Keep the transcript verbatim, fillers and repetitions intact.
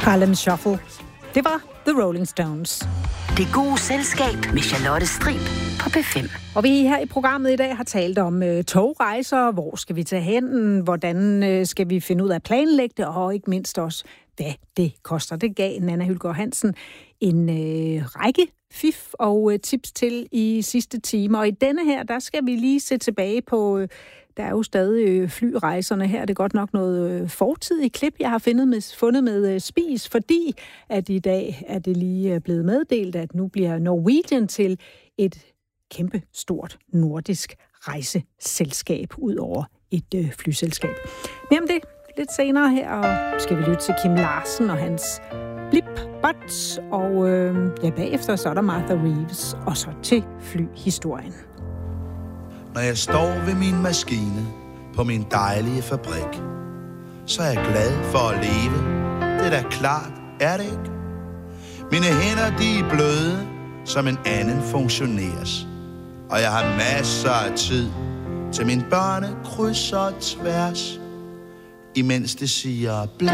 Harlem Shuffle. Det var The Rolling Stones. Det gode selskab med Charlotte Strib på P fem. Og vi her i programmet i dag har talt om øh, togrejser, hvor skal vi tage hen, hvordan øh, skal vi finde ud af at planlægge det, og ikke mindst også, hvad det koster. Det gav Nanna Hylgaard Hansen en øh, række fif og øh, tips til i sidste time. Og i denne her, der skal vi lige se tilbage på, øh, der er jo stadig øh, flyrejserne her. Det er godt nok noget øh, fortidigt klip, jeg har fundet med, fundet med øh, Spis, fordi at i dag er det lige blevet meddelt, at nu bliver Norwegian til et kæmpe stort nordisk rejseselskab ud over et øh, flyselskab. Men om det lidt senere her, og skal vi lytte til Kim Larsen og hans Blip Bot, og øh, ja, bagefter så er der Martha Reeves, og så til flyhistorien. Når jeg står ved min maskine på min dejlige fabrik, så er jeg glad for at leve. Det er da klart, er det ikke? Mine hænder, de er bløde, som en anden funktioneres. Og jeg har masser af tid til mine børne kryds og tværs, imens det siger blip.